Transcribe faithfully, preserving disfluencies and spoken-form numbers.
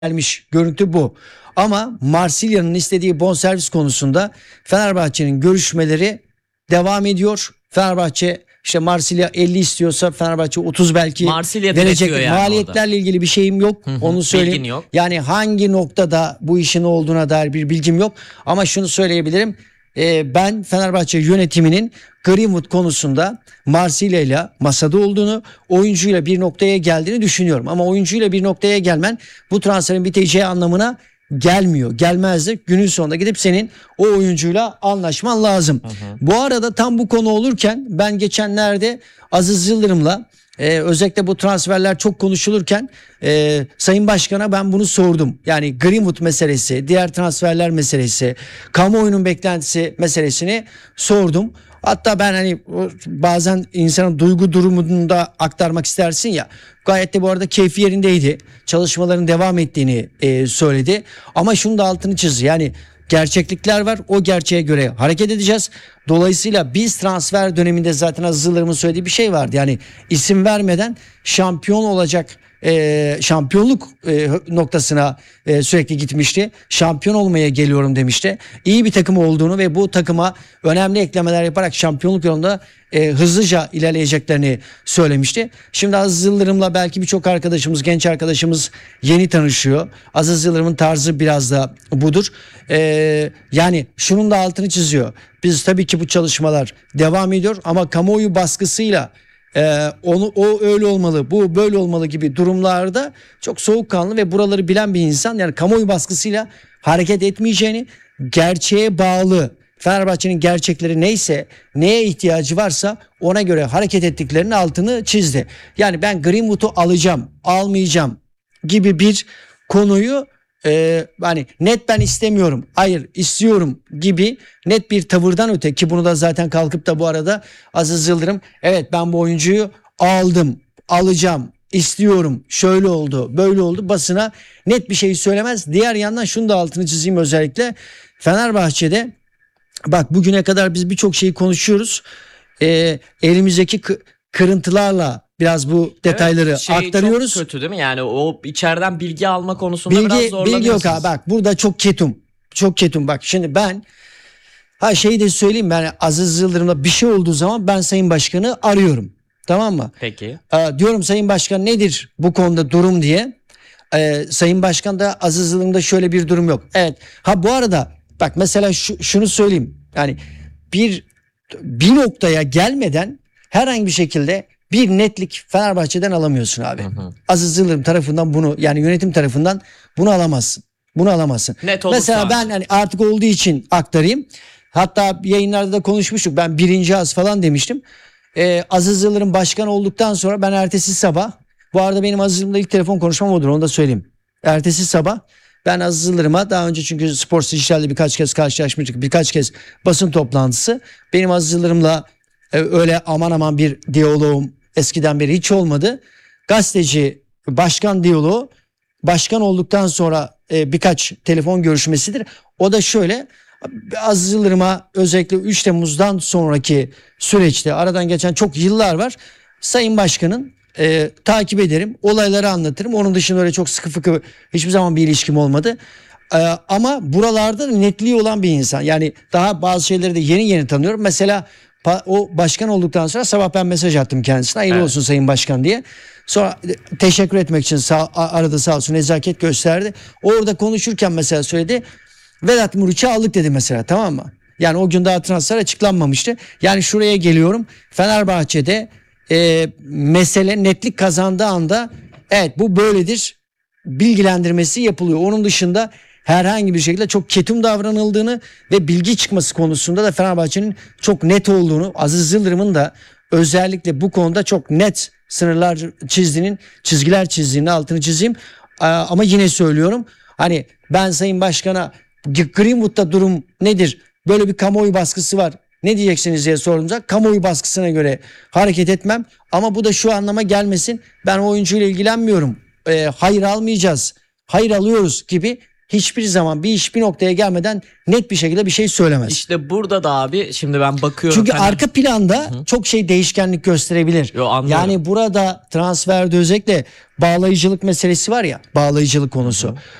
gelmiş görüntü bu. Ama Marsilya'nın istediği bonservis konusunda Fenerbahçe'nin görüşmeleri devam ediyor. Fenerbahçe işte Marsilya elli istiyorsa Fenerbahçe otuz belki Marsilya verecek. diretiyor yani Maliyetlerle orada. ilgili bir şeyim yok. Hı hı, Onu söyleyeyim. bilgin yok. Yani hangi noktada bu işin olduğuna dair bir bilgim yok. Ama şunu söyleyebilirim. Ee, ben Fenerbahçe yönetiminin Greenwood konusunda Marsilya ile masada olduğunu, oyuncuyla bir noktaya geldiğini düşünüyorum. Ama oyuncuyla bir noktaya gelmen bu transferin biteceği anlamına gelmiyor. Gelmezdi. Günün sonunda gidip senin o oyuncuyla anlaşman lazım. Hı hı. Bu arada tam bu konu olurken ben geçenlerde Aziz Yıldırım'la Ee, özellikle bu transferler çok konuşulurken e, Sayın Başkan'a ben bunu sordum. Yani Greenwood meselesi, diğer transferler meselesi, kamuoyunun beklentisi meselesini sordum. Hatta ben hani bazen insanın duygu durumunu da aktarmak istersin ya. Gayet de bu arada keyfi yerindeydi. Çalışmaların devam ettiğini e, söyledi. Ama şunu da altını çizdi. Yani gerçeklikler var. O gerçeğe göre hareket edeceğiz. Dolayısıyla biz transfer döneminde zaten Aziz Yıldırım'ın söylediği bir şey vardı. Yani isim vermeden şampiyon olacak e, şampiyonluk e, noktasına e, sürekli gitmişti. Şampiyon olmaya geliyorum demişti. İyi bir takım olduğunu ve bu takıma önemli eklemeler yaparak şampiyonluk yolunda e, hızlıca ilerleyeceklerini söylemişti. Şimdi Aziz Yıldırım'la belki birçok arkadaşımız, genç arkadaşımız yeni tanışıyor. Aziz Yıldırım'ın tarzı biraz da budur. E, yani şunun da altını çiziyor. Biz tabii ki bu çalışmalar devam ediyor ama kamuoyu baskısıyla Ee, onu o öyle olmalı, bu böyle olmalı gibi durumlarda çok soğukkanlı ve buraları bilen bir insan, yani kamuoyu baskısıyla hareket etmeyeceğini, gerçeğe bağlı Fenerbahçe'nin gerçekleri neyse, neye ihtiyacı varsa ona göre hareket ettiklerinin altını çizdi. Yani ben Greenwood'u alacağım, almayacağım gibi bir konuyu Ee, hani net ben istemiyorum, hayır istiyorum gibi net bir tavırdan öte, ki bunu da zaten kalkıp da bu arada Aziz Yıldırım evet ben bu oyuncuyu aldım, alacağım, istiyorum, şöyle oldu, böyle oldu basına net bir şey söylemez. Diğer yandan şunu da altını çizeyim, özellikle Fenerbahçe'de bak bugüne kadar biz birçok şeyi konuşuyoruz. Ee, elimizdeki k- kırıntılarla biraz bu detayları evet, şey aktarıyoruz. Çok kötü değil mi? Yani o içeriden bilgi alma konusunda bilgi, biraz zorlanıyorsunuz. Bilgi yok abi, bak burada çok ketum. Çok ketum. Bak şimdi ben ha şeyi de söyleyeyim, ben Aziz Yıldırım'la bir şey olduğu zaman ben Sayın Başkan'ı arıyorum. Tamam mı? Peki. Ee, diyorum Sayın Başkan nedir bu konuda durum diye. Ee, Sayın Başkan da Aziz Yıldırım'da şöyle bir durum yok. Evet. Ha bu arada bak mesela şu, şunu söyleyeyim. Yani bir bir noktaya gelmeden herhangi bir şekilde bir netlik Fenerbahçe'den alamıyorsun abi. Hı hı. Aziz Yıldırım tarafından bunu, yani yönetim tarafından bunu alamazsın. Bunu alamazsın. Net olursa mesela ben hani artık olduğu için aktarayım. Hatta yayınlarda da konuşmuştuk. Ben birinci az falan demiştim. Ee, Aziz Yıldırım başkan olduktan sonra ben ertesi sabah, bu arada benim Aziz Yıldırım'la ilk telefon konuşmam odur, onu da söyleyeyim. Ertesi sabah ben Aziz Yıldırım'a daha önce, çünkü Spor Dijital'de birkaç kez karşılaşmıştık. Birkaç kez basın toplantısı. Benim Aziz Yıldırım'la e, öyle aman aman bir diyaloğum eskiden beri hiç olmadı. Gazeteci başkan diyaloğu başkan olduktan sonra e, birkaç telefon görüşmesidir. O da şöyle: Aziz Yıldırım'a özellikle üç Temmuz'dan sonraki süreçte, aradan geçen çok yıllar var. Sayın Başkan'ın e, takip ederim, olayları anlatırım. Onun dışında öyle çok sıkı fıkı hiçbir zaman bir ilişkim olmadı. E, ama buralarda netliği olan bir insan. Yani daha bazı şeyleri de yeni yeni tanıyorum. Mesela o başkan olduktan sonra sabah ben mesaj attım kendisine. Hayırlı evet. olsun Sayın Başkan diye. Sonra teşekkür etmek için sağ, aradı, sağ olsun, nezaket gösterdi. Orada konuşurken mesela söyledi. Vedat Muriç'i aldık dedi mesela, tamam mı? Yani o gün daha transfer açıklanmamıştı. Yani şuraya geliyorum. Fenerbahçe'de e, mesele netlik kazandığı anda evet bu böyledir bilgilendirmesi yapılıyor. Onun dışında herhangi bir şekilde çok ketum davranıldığını ve bilgi çıkması konusunda da Fenerbahçe'nin çok net olduğunu, Aziz Yıldırım'ın da özellikle bu konuda çok net sınırlar çizdiğinin, çizgiler çizdiğinin altını çizeyim. Ama yine söylüyorum, hani ben Sayın Başkan'a Greenwood'da durum nedir, böyle bir kamuoyu baskısı var, ne diyeceksiniz diye sorduğumuzda kamuoyu baskısına göre hareket etmem. Ama bu da şu anlama gelmesin: ben oyuncuyla ilgilenmiyorum, e, hayır almayacağız, hayır alıyoruz gibi hiçbir zaman bir iş bir noktaya gelmeden net bir şekilde bir şey söylemez. İşte burada da abi şimdi ben bakıyorum. Çünkü Fener- arka planda çok şey değişkenlik gösterebilir. Yo, anlıyorum. Yani burada transferde özellikle bağlayıcılık meselesi var ya, bağlayıcılık konusu.